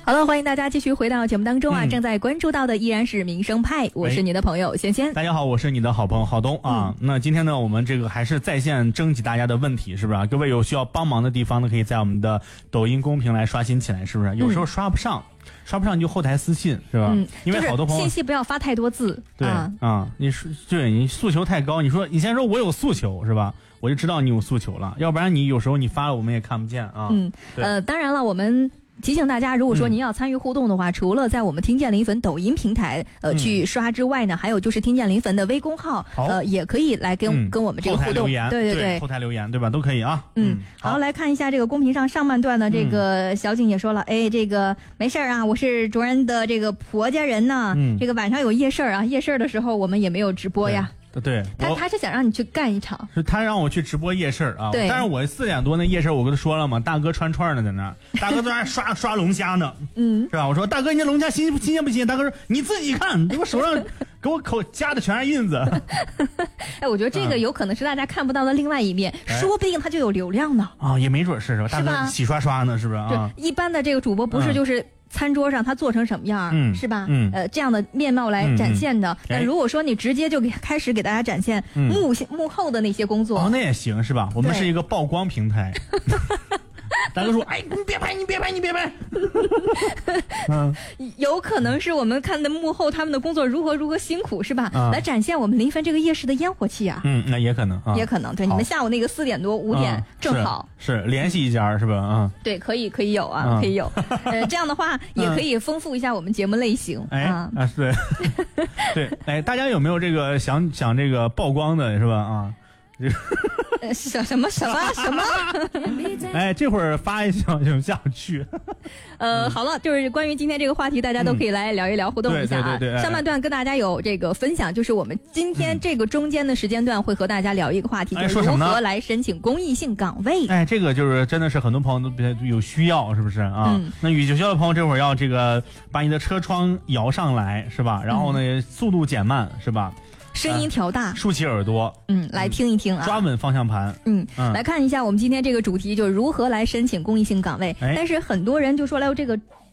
好了，欢迎大家继续回到节目当中啊！正在关注到的依然是民生派，我是你的朋友仙仙。 大家好，我是你的好朋友浩东啊。那今天呢，我们这个还是在线征集大家的问题，是不是？各位有需要帮忙的地方呢，可以在我们的抖音公屏来刷新起来，是不是？有时候刷不上你就后台私信，是吧？因为好多朋友信息不要发太多字。 对你诉求太高，你先说我有诉求，是吧？我就知道你有诉求了，要不然你有时候你发了我们也看不见啊。 当然了，我们提醒大家，如果说您要参与互动的话，除了在我们听见林粉抖音平台去刷之外呢，还有就是听见林粉的微公号也可以来跟我们这个互动。对， 后台留言对吧？都可以啊。 好，来看一下这个公屏上上半段呢，这个小景也说了，这个没事啊，我是卓然的这个婆家人呢，这个晚上有夜市啊，夜市的时候我们也没有直播呀。 对， 他是想让你去干一场， 是他让我去直播夜市啊。 对， 但是我4点多那夜市，我跟他说了嘛，大哥穿串呢，在那儿，大哥在那儿刷龙虾呢，是吧？我说大哥，你这龙虾新鲜不新鲜？大哥说你自己看，给我手上给我口夹的全是印子。 我觉得这个有可能是大家看不到的另外一面，说不定他就有流量呢。 也没准是吧？大哥洗刷刷呢，是不是啊？ 对，一般的这个主播不是就是餐桌上他做成什么样，是吧？这样的面貌来展现的。但如果说你直接就开始给大家展现幕后的那些工作， 那也行，是吧？我们是一个曝光平台。大哥说：“你别拍！ 有可能是我们看的幕后他们的工作如何辛苦，是吧？来展现我们临汾这个夜市的烟火气啊。 那也可能， 也可能。对，你们下午那个4点多5点正好是联系一家，是吧？ 对，可以有啊，可以有。这样的话也可以丰富一下我们节目类型。 对，大家有没有这个想这个曝光的，是吧？ 什么？ 这会儿发一下就下不去。 好了，就是关于今天这个话题，大家都可以来聊一聊，互动一下啊。 对， 上半段跟大家有这个分享，就是我们今天这个中间的时间段会和大家聊一个话题，就是如何来申请公益性岗位。 这个就是真的是很多朋友都比较有需要，是不是啊？那有需要的朋友这会儿要这个把你的车窗摇上来，是吧？然后呢，速度减慢，是吧？ 声音调大， 竖起耳朵， 来听一听啊， 抓稳方向盘， 来看一下我们今天这个主题，就是如何来申请公益性岗位。但是很多人就说了，这个